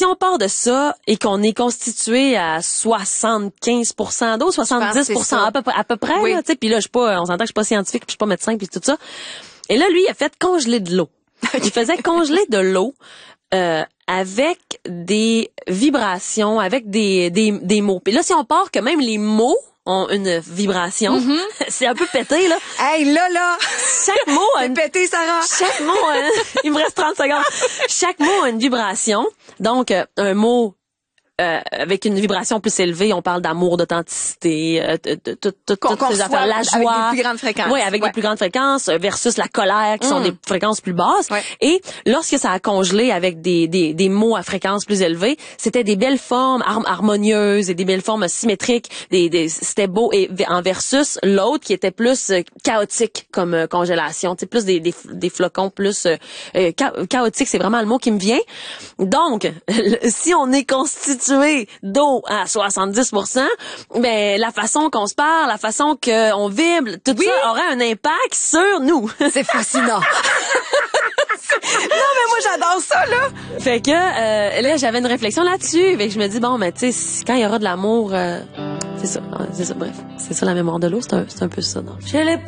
on part de ça et qu'on est constitué à 75% d'eau, 70% à peu près, oui. là, tu sais, puis là, on s'entend que je suis pas scientifique, puis je suis pas médecin, puis tout ça. Et là, lui, il a fait congeler de l'eau. Il faisait congeler de l'eau avec des vibrations, avec des mots. Puis là, si on part que même les mots ont une vibration, c'est un peu pété, là. Hey, là! Chaque mot a une... pété, Sarah! Chaque mot il me reste 30 secondes. Chaque mot a une vibration. Donc, un mot avec une vibration plus élevée, on parle d'amour, d'authenticité, toutes ces affaires, la joie. Avec des plus grandes fréquences. Oui, avec des plus grandes fréquences versus la colère qui sont des fréquences plus basses. Ouais. Et lorsque ça a congelé avec des mots à fréquence plus élevée, c'était des belles formes harmonieuses et des belles formes symétriques. C'était beau. Et en versus l'autre qui était plus chaotique comme congélation. Tu sais, plus des flocons plus chaotique. C'est vraiment le mot qui me vient. Donc, si on est constitué d'eau à 70%, ben la façon qu'on se parle, la façon qu'on vibre, tout ça aurait un impact sur nous. C'est fascinant. Non, mais moi, j'adore ça, là. Fait que là, j'avais une réflexion là-dessus. Fait que je me dis, bon, mais tu sais, quand il y aura de l'amour, c'est ça, bref. C'est ça la mémoire de l'eau, c'est un peu ça. Non? Je l'ai pas